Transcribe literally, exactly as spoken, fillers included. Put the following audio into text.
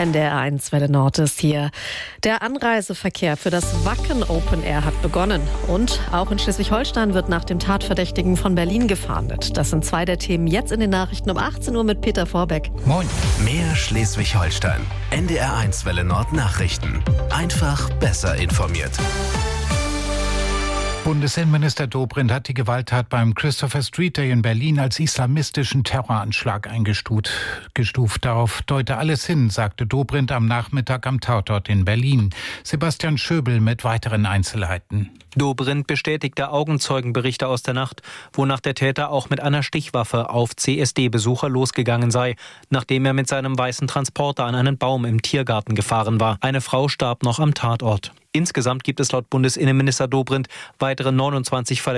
N D R eins Welle Nord ist hier. Der Anreiseverkehr für das Wacken Open Air hat begonnen. Und auch in Schleswig-Holstein wird nach dem Tatverdächtigen von Berlin gefahndet. Das sind zwei der Themen jetzt in den Nachrichten um achtzehn Uhr mit Peter Vorbeck. Moin. Mehr Schleswig-Holstein. N D R eins Welle Nord Nachrichten. Einfach besser informiert. Bundesinnenminister Dobrindt hat die Gewalttat beim Christopher Street Day in Berlin als islamistischen Terroranschlag eingestuft. Gestuft. Darauf deute alles hin, sagte Dobrindt am Nachmittag am Tatort in Berlin. Sebastian Schöbel mit weiteren Einzelheiten. Dobrindt bestätigte Augenzeugenberichte aus der Nacht, wonach der Täter auch mit einer Stichwaffe auf C S D-Besucher losgegangen sei, nachdem er mit seinem weißen Transporter an einen Baum im Tiergarten gefahren war. Eine Frau starb noch am Tatort. Insgesamt gibt es laut Bundesinnenminister Dobrindt weitere neunundzwanzig Verletzte.